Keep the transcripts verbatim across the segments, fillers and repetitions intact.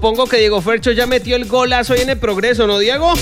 Supongo que Diego Fercho ya metió el golazo ahí en el Progreso, ¿no, Diego?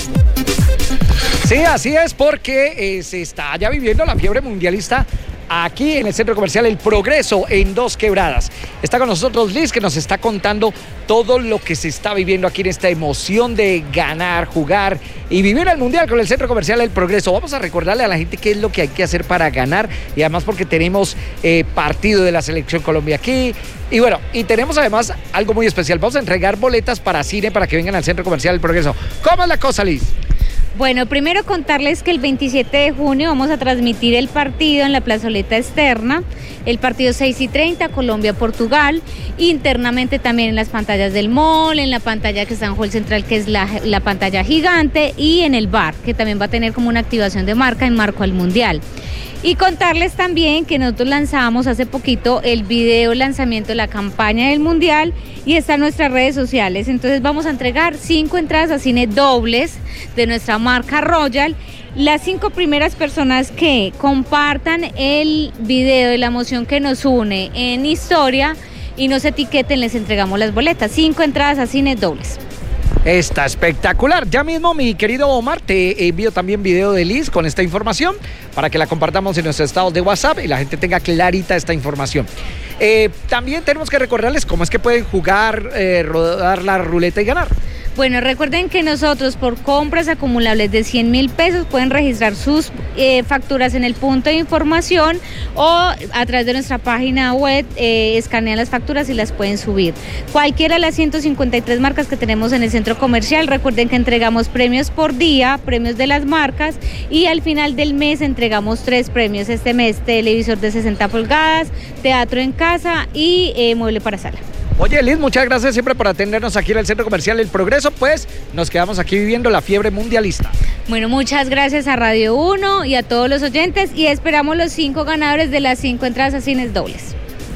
Sí, así es, porque eh, se está ya viviendo la fiebre mundialista aquí en el Centro Comercial El Progreso, en Dos Quebradas. Está con nosotros Liz, que nos está contando todo lo que se está viviendo aquí en esta emoción de ganar, jugar y vivir el Mundial con el Centro Comercial El Progreso. Vamos a recordarle a la gente qué es lo que hay que hacer para ganar, y además porque tenemos eh, partido de la Selección Colombia aquí. Y bueno, y tenemos además algo muy especial. Vamos a entregar boletas para cine para que vengan al Centro Comercial El Progreso. ¿Cómo es la cosa, Liz? Bueno, primero contarles que el veintisiete de junio vamos a transmitir el partido en la plazoleta externa, el partido seis y treinta, Colombia-Portugal, internamente también en las pantallas del mall, en la pantalla que está en Hall Central, que es la, la pantalla gigante, y en el bar, que también va a tener como una activación de marca en marco al Mundial. Y contarles también que nosotros lanzamos hace poquito el video lanzamiento de la campaña del Mundial y está en nuestras redes sociales. Entonces vamos a entregar cinco entradas a cine dobles de nuestra marca Royal. Las cinco primeras personas que compartan el video de la emoción que nos une en historia y nos etiqueten, les entregamos las boletas. Cinco entradas a cine dobles. Está espectacular. Ya mismo, mi querido Omar, te envío también video de Liz con esta información para que la compartamos en nuestros estados de WhatsApp y la gente tenga clarita esta información. Eh, también tenemos que recordarles cómo es que pueden jugar, eh, rodar la ruleta y ganar. Bueno, recuerden que nosotros por compras acumulables de cien mil pesos pueden registrar sus eh, facturas en el punto de información o a través de nuestra página web eh, escanean las facturas y las pueden subir. Cualquiera de las ciento cincuenta y tres marcas que tenemos en el centro comercial, recuerden que entregamos premios por día, premios de las marcas, y al final del mes entregamos tres premios. Este mes, televisor de sesenta pulgadas, teatro en casa y eh, mueble para sala. Oye, Liz, muchas gracias siempre por atendernos aquí en el Centro Comercial El Progreso, pues nos quedamos aquí viviendo la fiebre mundialista. Bueno, muchas gracias a Radio uno y a todos los oyentes, y esperamos los cinco ganadores de las cinco entradas a cines dobles.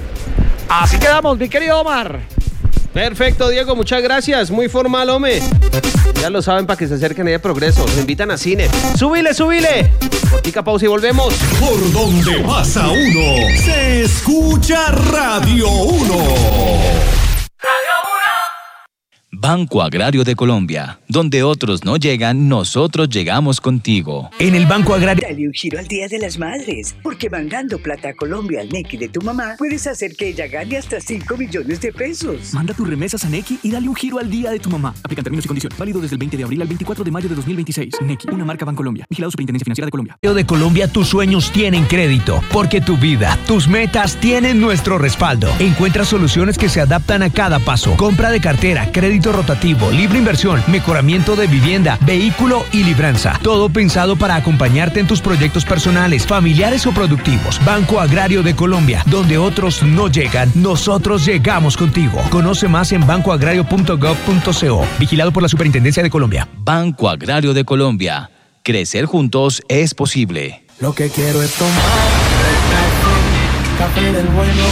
Así quedamos, mi querido Omar. Perfecto, Diego, muchas gracias. Muy formal, hombre. Ya lo saben, para que se acerquen ahí a Progreso. Nos invitan a cine. ¡Súbile, súbile! Cortica pausa y volvemos. Por donde pasa uno, se escucha Radio uno. Radio uno. Banco Agrario de Colombia. Donde otros no llegan, nosotros llegamos contigo. En el Banco Agrario. Dale un giro al Día de las Madres, porque mandando plata a Colombia al Nequi de tu mamá, puedes hacer que ella gane hasta cinco millones de pesos. Manda tus remesas a Nequi y dale un giro al Día de tu mamá. Aplican términos y condiciones. Válido desde el veinte de abril al veinticuatro de mayo de dos mil veintiséis. Nequi, una marca Bancolombia. Vigilado Superintendencia Financiera de Colombia. De Colombia, tus sueños tienen crédito, porque tu vida, tus metas tienen nuestro respaldo. Encuentra soluciones que se adaptan a cada paso. Compra de cartera, crédito rotativo, libre inversión, mejoramiento de vivienda, vehículo y libranza. Todo pensado para acompañarte en tus proyectos personales, familiares o productivos. Banco Agrario de Colombia, donde otros no llegan, nosotros llegamos contigo. Conoce más en banco agrario punto gov punto co. Vigilado por la Superintendencia de Colombia. Banco Agrario de Colombia. Crecer juntos es posible. Lo que quiero es tomar café, café del bueno.